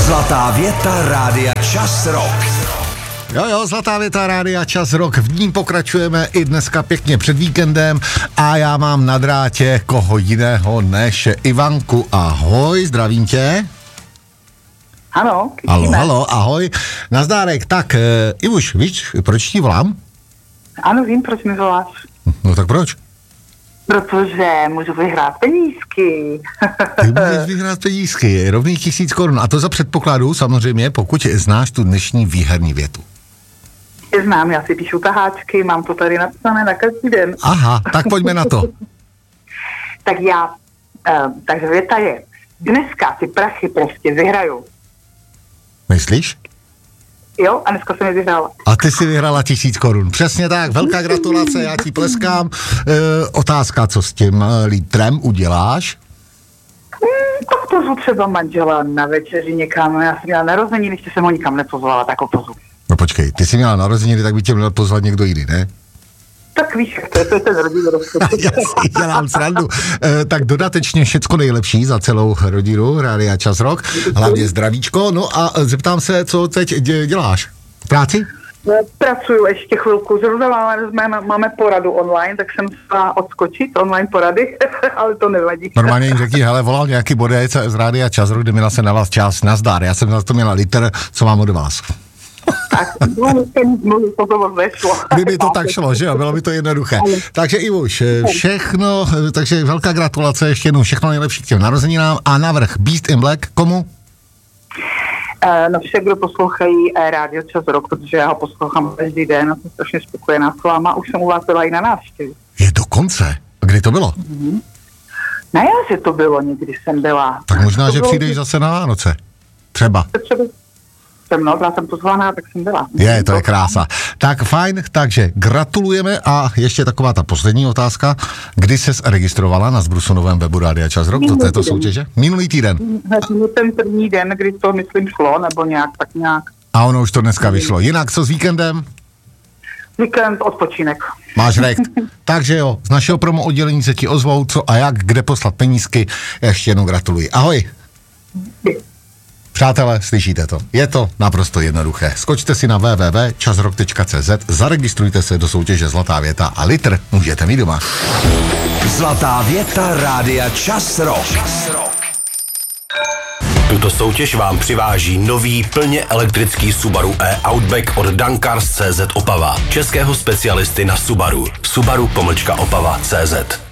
Zlatá věta Rádia Čas Rock. Jo, zlatá věta Rádia Čas Rock. V ní pokračujeme i dneska pěkně před víkendem a já mám na drátě koho jiného než Ivanku. Ahoj, zdravím tě. Ano. Halo, ahoj. Nazdárek, tak Ivuš, víš, proč ti volám? Ano, vím, proč mi voláš. No tak proč? Protože můžu vyhrát penízky. Ty můžeš vyhrát penízky, rovných 1000 korun. A to za předpokladu samozřejmě, pokud znáš tu dnešní výherní větu. Znám, já si píšu taháčky, mám to tady napsané na každý den. Aha, tak pojďme na to. Takže věta je, dneska si prachy prostě vyhraju. Myslíš? Jo, a dneska jsem je vyhrála. A ty si vyhrála 1000 korun. Přesně tak, velká gratulace, já ti pleskám. Otázka, co s tím litrem uděláš? Tak pozvu třeba manžela na večeři někam. Já jsem měla narozeniny, ještě jsem ho nikam nepozvala, tak ho pozvu. No počkej, ty jsi měla narozeniny, tak by tě měl pozvat někdo jiný, ne? Tak víš, jak to je ten rodinný rozpočet. Já si dělám srandu. Tak dodatečně všecko nejlepší za celou rodinu Rádia Čas Rock. Hlavně zdravíčko. No a zeptám se, co teď děláš? V práci? Pracuju ještě chvilku. Zrovna máme poradu online, tak jsem chtěla odskočit online porady, ale to nevadí. Normálně jim řekni, hele, volal nějaký bodec z Rádia Čas Rock, kde měla se na vás čas, nazdar. Já jsem za to měla litr, co mám od vás. Tak, to nešlo. Kdyby to tak šlo, že jo, bylo by to jednoduché. Takže Ivuš, všechno, takže velká gratulace, ještě jednou všechno nejlepší k těm narozeninám a navrch Beast in Black, komu? No vše, kdo poslouchají Rádio Čas Rock, protože já ho poslouchám každý den a jsem strašně spokojená s váma. Už jsem u vás byla i na návštěvě. Je dokonce? A kdy to bylo? Na jaře to bylo, někdy jsem byla. Tak možná, že přijdeš zase na Vánoce. Třeba. Byla jsem pozvaná, tak jsem byla. To je krása. Tak fajn, takže gratulujeme a ještě taková ta poslední otázka. Kdy ses registrovala na zbrusunovém webu Rádia Čas Rock do této soutěže? Minulý týden. Ten první den, kdy to myslím šlo, nebo nějak. A ono už to dneska vyšlo. Jinak co s víkendem? Víkend odpočinek. Máš rekt. Takže jo, z našeho promo oddělení se ti ozvou, co a jak, kde poslat penízky. Ještě jednou gratuluji. Ahoj. Přátelé, slyšíte to? Je to naprosto jednoduché. Skočte si na www.časrock.cz, zaregistrujte se do soutěže Zlatá věta a litr můžete mít doma. Zlatá věta Rádia Čas Rock. Tuto soutěž vám přiváží nový plně elektrický Subaru e-Outback od Dankars.cz Opava. Českého specialisty na Subaru. Subaru-Opava.cz